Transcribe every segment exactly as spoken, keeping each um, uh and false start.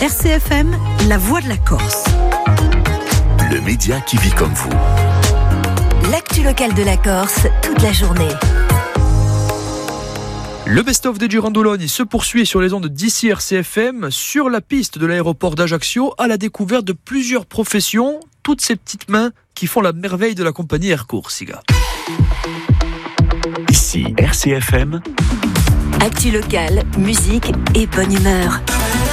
R C F M, la voix de la Corse. Le média qui vit comme vous. L'actu locale de la Corse, toute la journée. Le best-of des Girandoulognes se poursuit sur les ondes d'ici R C F M, sur la piste de l'aéroport d'Ajaccio, à la découverte de plusieurs professions, toutes ces petites mains qui font la merveille de la compagnie Air Corsica. Ici R C F M. Actu locale, musique et bonne humeur.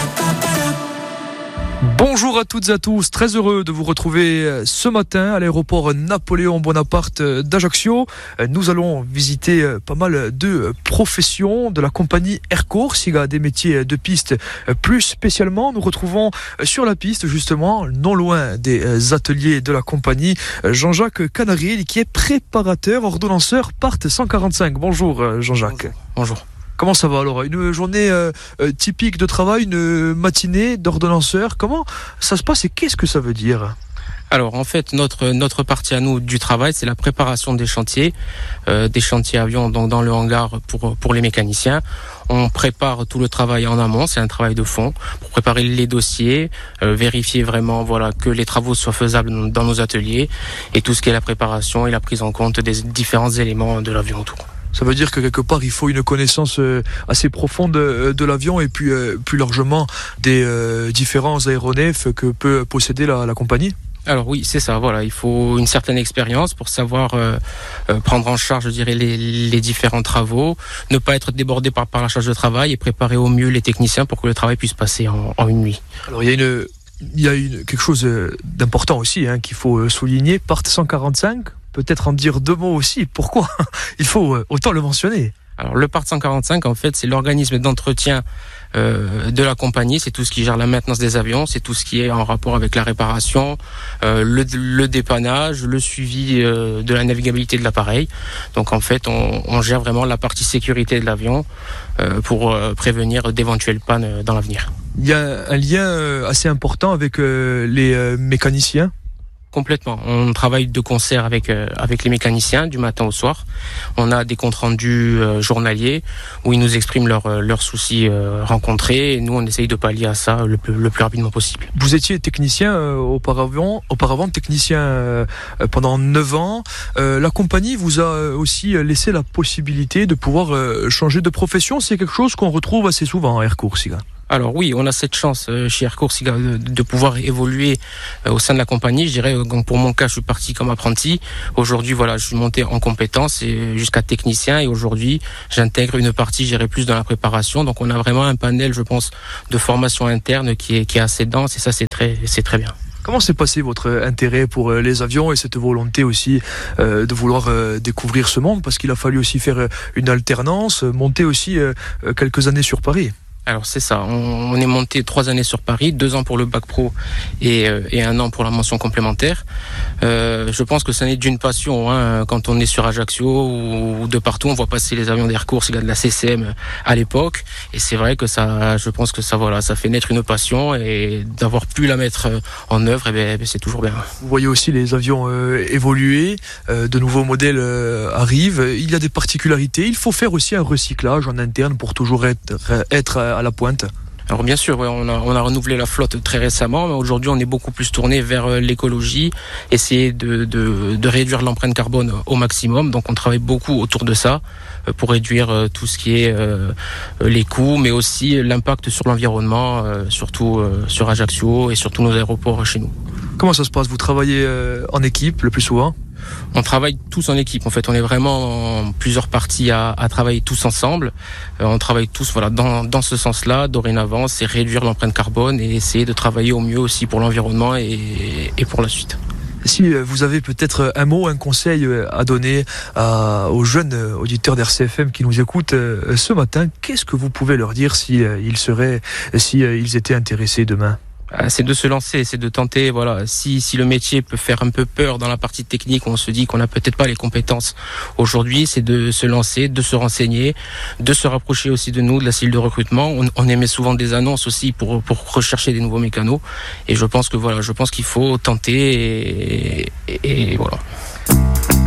Bonjour à toutes et à tous, très heureux de vous retrouver ce matin à l'aéroport Napoléon Bonaparte d'Ajaccio. Nous allons visiter pas mal de professions de la compagnie Air Corsica, des métiers de piste plus spécialement. Nous retrouvons sur la piste justement, non loin des ateliers de la compagnie, Jean-Jacques Canaril qui est préparateur, ordonnanceur Part cent quarante-cinq. Bonjour Jean-Jacques. Bonjour. Bonjour. Comment ça va alors ? Une journée euh, typique de travail, une matinée d'ordonnanceur. Comment ça se passe et qu'est-ce que ça veut dire ? Alors en fait notre notre partie à nous du travail, c'est la préparation des chantiers, euh, des chantiers avions donc dans le hangar pour pour les mécaniciens. On prépare tout le travail en amont, c'est un travail de fond pour préparer les dossiers, euh, vérifier vraiment voilà que les travaux soient faisables dans nos ateliers et tout ce qui est la préparation et la prise en compte des différents éléments de l'avion autour. Ça veut dire que quelque part il faut une connaissance assez profonde de l'avion et puis plus largement des différents aéronefs que peut posséder la, la compagnie. Alors oui, c'est ça, voilà, il faut une certaine expérience pour savoir euh, euh, prendre en charge, je dirais, les, les différents travaux, ne pas être débordé par, par la charge de travail et préparer au mieux les techniciens pour que le travail puisse passer en, en une nuit. Alors il y a une, il y a une, quelque chose d'important aussi hein, qu'il faut souligner, Part cent quarante-cinq. Peut-être en dire deux mots aussi. Pourquoi ? Il faut autant le mentionner. Alors le Part cent quarante-cinq, en fait, c'est l'organisme d'entretien euh, de la compagnie. C'est tout ce qui gère la maintenance des avions, c'est tout ce qui est en rapport avec la réparation, euh, le, le dépannage, le suivi euh, de la navigabilité de l'appareil. Donc en fait, on, on gère vraiment la partie sécurité de l'avion euh, pour euh, prévenir d'éventuelles pannes dans l'avenir. Il y a un lien assez important avec euh, les euh, mécaniciens. Complètement. On travaille de concert avec euh, avec les mécaniciens du matin au soir. On a des comptes rendus euh, journaliers où ils nous expriment leurs euh, leurs soucis euh, rencontrés et nous on essaye de pallier à ça le plus le plus rapidement possible. Vous étiez technicien euh, auparavant, auparavant technicien euh, pendant neuf ans. Euh, la compagnie vous a aussi laissé la possibilité de pouvoir euh, changer de profession. C'est quelque chose qu'on retrouve assez souvent à Air Corsica. Alors oui, on a cette chance euh, chez Air Corsica de, de pouvoir évoluer euh, au sein de la compagnie. Je dirais, donc pour mon cas, je suis parti comme apprenti. Aujourd'hui, voilà, je suis monté en compétences et jusqu'à technicien. Et aujourd'hui, j'intègre une partie, je dirais, plus dans la préparation. Donc on a vraiment un panel, je pense, de formation interne qui est qui est assez dense et ça, c'est très c'est très bien. Comment s'est passé votre intérêt pour les avions et cette volonté aussi euh, de vouloir euh, découvrir ce monde ? Parce qu'il a fallu aussi faire une alternance, monter aussi euh, quelques années sur Paris. Alors c'est ça, on, on est monté trois années sur Paris, deux ans pour le bac pro et, euh, et un an pour la mention complémentaire. Euh, je pense que ça n'est d'une passion, hein, quand on est sur Ajaccio ou, ou de partout, on voit passer les avions d'Air Corsica, de la C C M à l'époque, et c'est vrai que ça, je pense que ça, voilà, ça fait naître une passion et d'avoir pu la mettre en œuvre, eh bien, c'est toujours bien. Vous voyez aussi les avions euh, évoluer, euh, de nouveaux modèles euh, arrivent, il y a des particularités, il faut faire aussi un recyclage en interne pour toujours être, être à la pointe. Alors bien sûr, ouais, on a on a renouvelé la flotte très récemment, mais aujourd'hui on est beaucoup plus tourné vers l'écologie, essayer de de, de réduire l'empreinte carbone au maximum. Donc on travaille beaucoup autour de ça pour réduire tout ce qui est euh, les coûts, mais aussi l'impact sur l'environnement, euh, surtout euh, sur Ajaccio et sur tous nos aéroports chez nous. Comment ça se passe ? Vous travaillez euh, en équipe le plus souvent ? On travaille tous en équipe. En fait, on est vraiment en plusieurs parties à, à travailler tous ensemble. Euh, on travaille tous, voilà, dans, dans ce sens-là. Dorénavant, c'est réduire l'empreinte carbone et essayer de travailler au mieux aussi pour l'environnement et, et pour la suite. Si vous avez peut-être un mot, un conseil à donner à, aux jeunes auditeurs d'R C F M qui nous écoutent ce matin, qu'est-ce que vous pouvez leur dire si ils seraient, si ils étaient intéressés demain ? C'est de se lancer, c'est de tenter, voilà, si, si le métier peut faire un peu peur dans la partie technique, on se dit qu'on n'a peut-être pas les compétences aujourd'hui, c'est de se lancer, de se renseigner, de se rapprocher aussi de nous, de la cellule de recrutement. On, on émet souvent des annonces aussi pour, pour rechercher des nouveaux mécanos. Et je pense que voilà, je pense qu'il faut tenter et, et, et voilà.